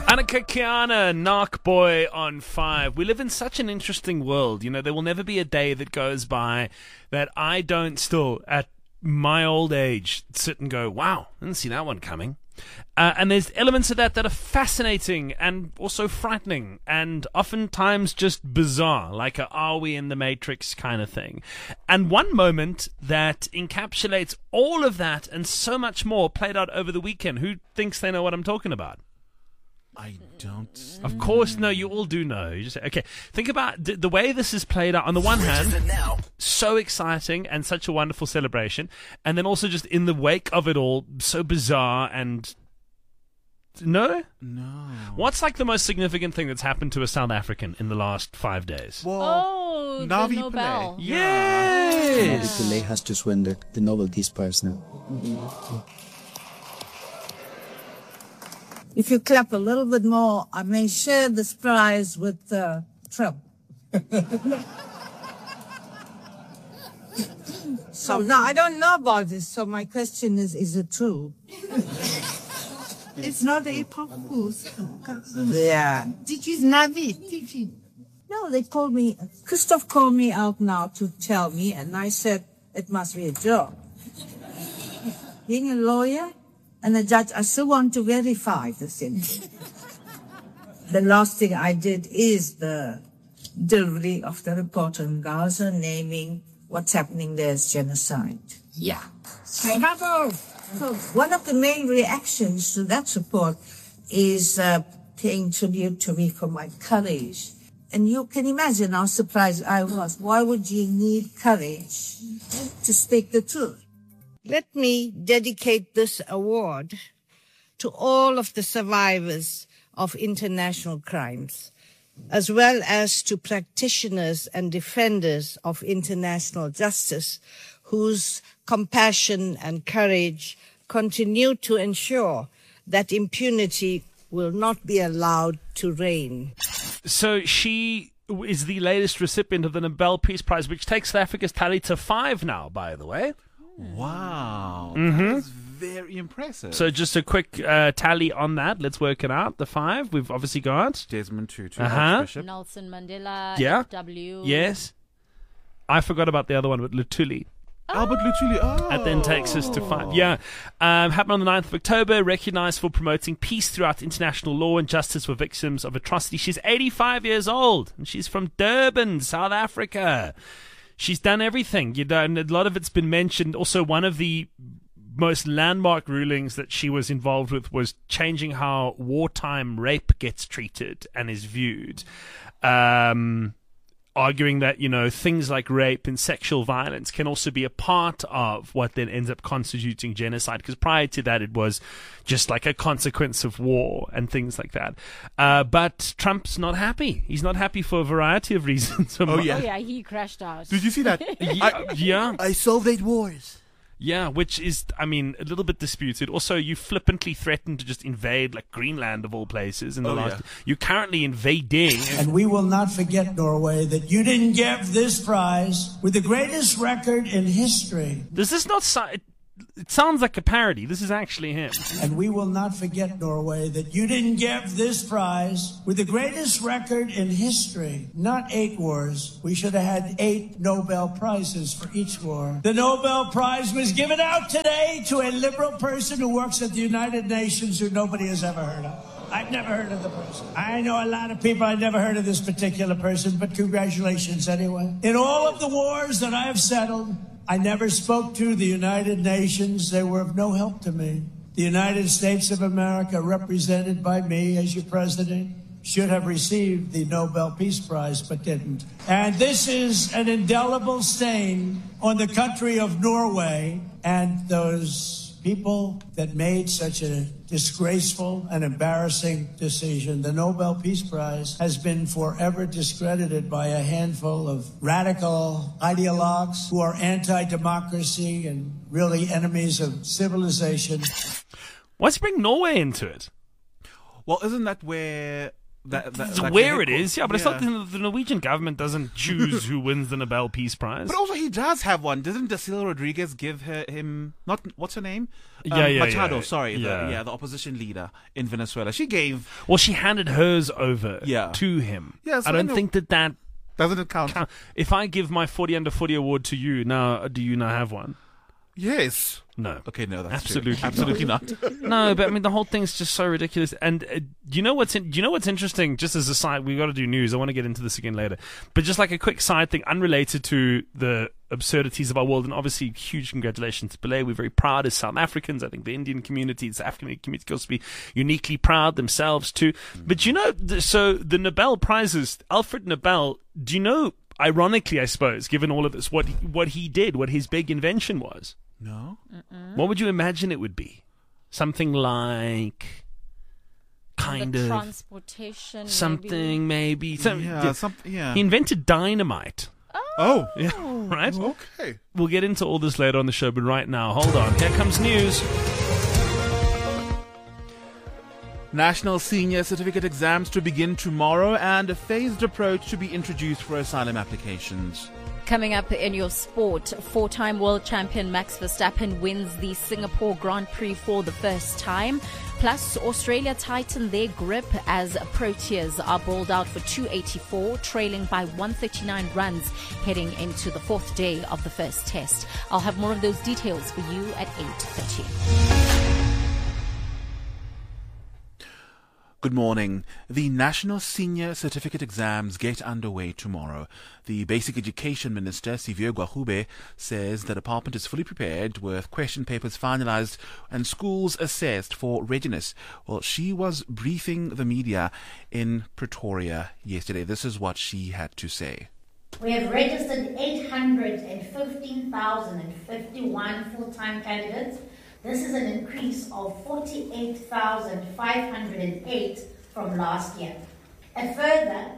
Annika Kiana, Narc Boy on 5. We live in such an interesting world. You know, there will never be a day that goes by that I don't still, at my old age, sit and go, wow, I didn't see that one coming. And there's elements of that are fascinating and also frightening and oftentimes just bizarre, like a "are we in the Matrix" kind of thing. And one moment that encapsulates all of that and so much more played out over the weekend. Who thinks they know what I'm talking about? I don't. Of course, no, you all do know. You just okay. Think about the way this is played out. On the one hand, so exciting and such a wonderful celebration, and then also just in the wake of it all, so bizarre and no. What's like the most significant thing that's happened to a South African in the last 5 days? Well, the Navi Nobel. Pillay. Yes. Navi Pillay has just won the Nobel Peace Prize now. If you clap a little bit more, I may share this prize with Trump. So now I don't know about this, so my question is it true? It's not April Fool's. Yeah. Did you Navi? Did you? No, they called me, Christoph called me out now to tell me, and I said it must be a joke. Being a lawyer and a judge, I still want to verify the thing. The last thing I did is the delivery of the report on Gaza, naming what's happening there as genocide. Yeah. Bravo! So one of the main reactions to that report is paying tribute to me for my courage. And you can imagine how surprised I was. Why would you need courage to speak the truth? Let me dedicate this award to all of the survivors of international crimes, as well as to practitioners and defenders of international justice whose compassion and courage continue to ensure that impunity will not be allowed to reign. So she is the latest recipient of the Nobel Peace Prize, which takes South Africa's tally to 5 now, by the way. Wow. That is very impressive. So just a quick tally on that. Let's work it out. The 5 we've obviously got. Desmond Tutu, Uh-huh. Nelson Mandela, Yeah. W. Yes. I forgot about the other one with Luthuli. Albert Luthuli. Oh. That then takes us to 5. Yeah. Happened on the 9th of October, recognized for promoting peace throughout international law and justice for victims of atrocity. She's 85 years old, and she's from Durban, South Africa. She's done everything. You know, and a lot of it's been mentioned. Also, one of the most landmark rulings that she was involved with was changing how wartime rape gets treated and is viewed. Arguing that, you know, things like rape and sexual violence can also be a part of what then ends up constituting genocide, because prior to that it was just like a consequence of war and things like that. But Trump's not happy. He's not happy for a variety of reasons. Oh, yeah. Oh, yeah, he crashed out. Did you see that? Yeah. I solved 8 wars. Yeah, which is, I mean, a little bit disputed. Also, you flippantly threatened to just invade, like, Greenland of all places in the last... yeah. You're currently invading... And we will not forget, Norway, that you didn't give this prize with the greatest record in history. Does this not... It sounds like a parody. This is actually him. And we will not forget, Norway, that you didn't give this prize with the greatest record in history. Not 8 wars. We should have had 8 Nobel Prizes for each war. The Nobel Prize was given out today to a liberal person who works at the United Nations who nobody has ever heard of. I've never heard of the person. I know a lot of people. I've never heard of this particular person, but congratulations anyway. In all of the wars that I have settled, I never spoke to the United Nations. They were of no help to me. The United States of America, represented by me as your president, should have received the Nobel Peace Prize, but didn't. And this is an indelible stain on the country of Norway and those people that made such a disgraceful and embarrassing decision. The Nobel Peace Prize has been forever discredited by a handful of radical ideologues who are anti-democracy and really enemies of civilization. Let's bring Norway into it. Well, isn't that where where it is, yeah, but it's not the Norwegian government doesn't choose who wins the Nobel Peace Prize. But also, he does have one. Doesn't Daciel Rodriguez give him not what's her name? Yeah. Machado. Sorry, Yeah. the opposition leader in Venezuela. She gave. Well, she handed hers over Yeah. to him. Yeah, so I don't I know- think that Doesn't it count? if I give my 40 under 40 award to you now, do you now have one? Yes. No. Okay, no, that's Absolutely true. Absolutely not. No, but I mean the whole thing's just so ridiculous. And you know what's interesting? Just as a side, we got to do news. I want to get into this again later, but just like a quick side thing, unrelated to the absurdities of our world. And obviously, huge congratulations to Belay. We're very proud as South Africans. I think the Indian community, the African community, goes to be uniquely proud themselves too. But you know, so the Nobel prizes, Alfred Nobel. Do you know? Ironically, I suppose, given all of this, what he did, what his big invention was. No. What would you imagine it would be? Something like transportation. something maybe. Yeah. He invented dynamite. Oh. Yeah, right? Okay. We'll get into all this later on the show, but right now, hold on. Here comes news. National senior certificate exams to begin tomorrow and a phased approach to be introduced for asylum applications. Coming up in your sport, four-time world champion Max Verstappen wins the Singapore Grand Prix for the first time. Plus, Australia tighten their grip as Proteas are bowled out for 284, trailing by 139 runs, heading into the fourth day of the first test. I'll have more of those details for you at 8:30. Good morning. The National Senior Certificate exams get underway tomorrow. The Basic Education Minister, Sivyo Gwahube, says the department is fully prepared with question papers finalized and schools assessed for readiness. Well, she was briefing the media in Pretoria yesterday. This is what she had to say. We have registered 815,051 full-time candidates. This is an increase of 48,508 from last year. A further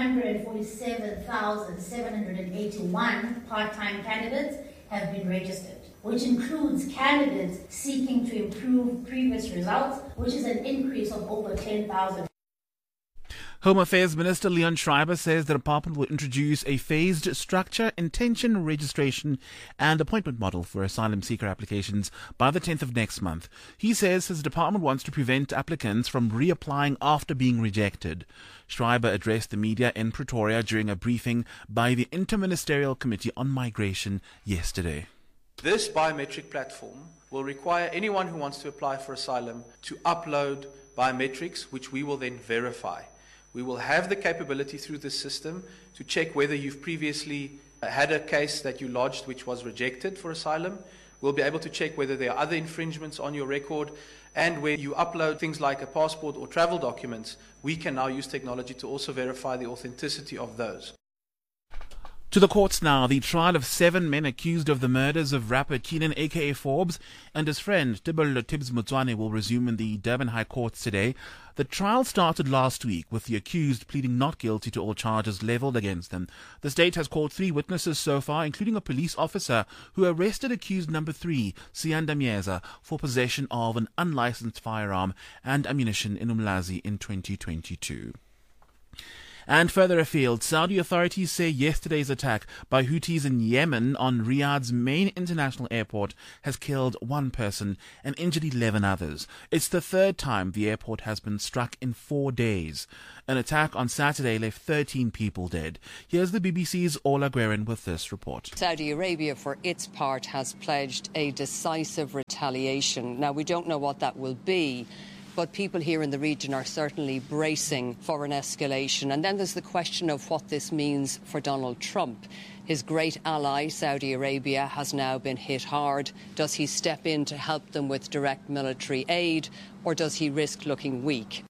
147,781 part-time candidates have been registered, which includes candidates seeking to improve previous results, which is an increase of over 10,000. Home Affairs Minister Leon Schreiber says the department will introduce a phased structure, intention, registration and appointment model for asylum seeker applications by the 10th of next month. He says his department wants to prevent applicants from reapplying after being rejected. Schreiber addressed the media in Pretoria during a briefing by the Interministerial Committee on Migration yesterday. This biometric platform will require anyone who wants to apply for asylum to upload biometrics, which we will then verify. We will have the capability through this system to check whether you've previously had a case that you lodged which was rejected for asylum. We'll be able to check whether there are other infringements on your record, and where you upload things like a passport or travel documents, we can now use technology to also verify the authenticity of those. To the courts now. The trial of 7 men accused of the murders of rapper Keenan aka Forbes and his friend Tibble Tibbs Motswane will resume in the Durban High Courts today. The trial started last week with the accused pleading not guilty to all charges levelled against them. The state has called 3 witnesses so far, including a police officer who arrested accused number 3, Siyanda Mieza, for possession of an unlicensed firearm and ammunition in Umlazi in 2022. And further afield, Saudi authorities say yesterday's attack by Houthis in Yemen on Riyadh's main international airport has killed 1 person and injured 11 others. It's the 3rd time the airport has been struck in 4 days. An attack on Saturday left 13 people dead. Here's the BBC's Ola Guerin with this report. Saudi Arabia, for its part, has pledged a decisive retaliation. Now, we don't know what that will be, but people here in the region are certainly bracing for an escalation. And then there's the question of what this means for Donald Trump. His great ally, Saudi Arabia, has now been hit hard. Does he step in to help them with direct military aid, or does he risk looking weak?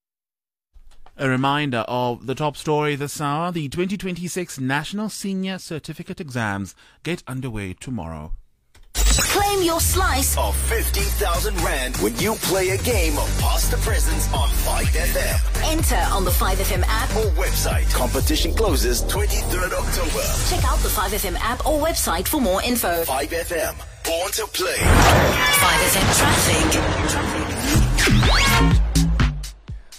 A reminder of the top story this hour. The 2026 National Senior Certificate exams get underway tomorrow. Claim your slice of 50,000 Rand when you play a game of Past the Presents on 5FM. Enter on the 5FM app or website. Competition closes 23rd October. Check out the 5FM app or website for more info. 5FM, born to play. 5FM traffic.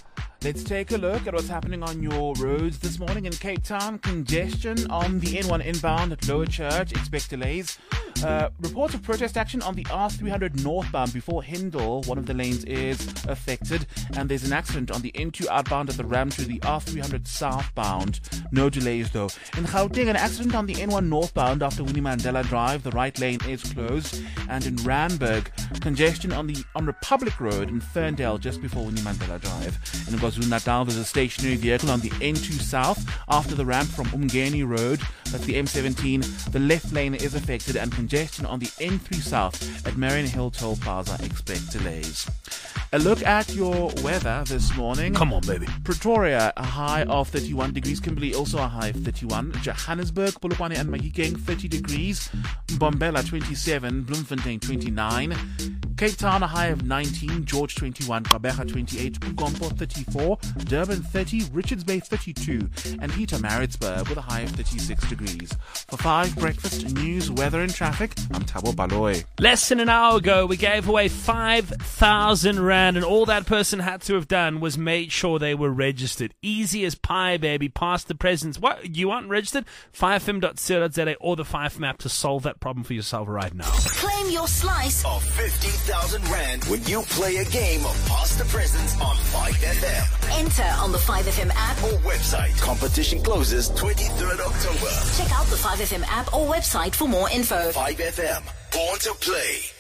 Let's take a look at what's happening on your roads this morning in Cape Town. Congestion on the N1 inbound at Lower Church. Expect delays. Reports of protest action on the R300 northbound before Hindle. One of the lanes is affected. And there's an accident on the N2 outbound at the Ram to the R300 southbound. No delays though. In Gauteng, an accident on the N1 northbound after Winnie Mandela Drive. The right lane is closed. And in Randburg, congestion on Republic Road in Ferndale just before Winnie Mandela Drive. And in KwaZulu-Natal, there's a stationary vehicle on the N2 south after the ramp from Umgeni Road. That's the M17. The left lane is affected, and congestion on the N3 south at Marion Hill Toll Plaza. Expect delays. A look at your weather this morning. Come on, baby. Pretoria, a high of 31 degrees. Kimberley, also a high of 31. Johannesburg, Polokwane and Mahikeng, 30 degrees. Mbombela, 27. Bloemfontein, 29. Cape Town, a high of 19. George, 21. Gqeberha, 28. Ugompo, 34. Durban, 30. Richards Bay, 32. And Pietermaritzburg with a high of 36 degrees. For 5 breakfast news, weather and traffic, I'm Thabo Baloyi. Less than an hour ago, we gave away 5,000 Rand, and all that person had to have done was made sure they were registered. Easy as pie, baby. Past the presents. What? You aren't registered? 5fm.co.za or the 5FM app to solve that problem for yourself right now. Claim your slice of 50,000 Rand when you play a game of Past the Presents on 5FM. Enter on the 5FM app or website. Competition closes 23rd October. Check out the 5FM app or website for more info. 5FM, born to play.